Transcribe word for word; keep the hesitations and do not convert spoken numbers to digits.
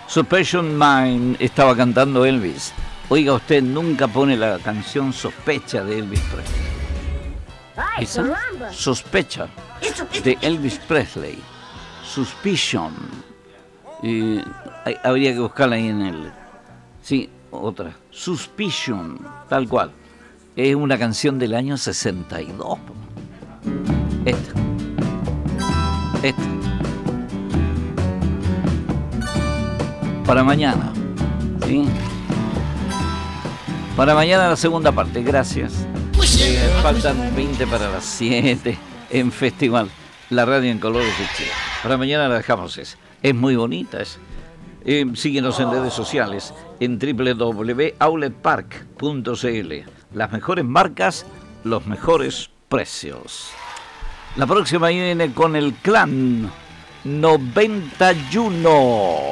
Suspicion Mind estaba cantando Elvis. Oiga, usted nunca pone la canción Sospecha de Elvis Presley. Ay, ¿Esa? caramba. Sospecha Eso, eso, de Elvis Presley. Suspicion. Y hay- habría que buscarla ahí en el... Sí, otra. Suspicion, tal cual. Es una canción del año sesenta y dos. Esta. Esta. Para mañana. ¿Sí? Para mañana la segunda parte. Gracias. Eh, faltan veinte para las siete en Festival. La radio en colores de Chile. Para mañana la dejamos esa. Es muy bonita esa. Eh, síguenos en redes sociales en doble u doble u doble u punto outlet park punto c l. Las mejores marcas, los mejores precios. La próxima viene con el Clan noventa y uno.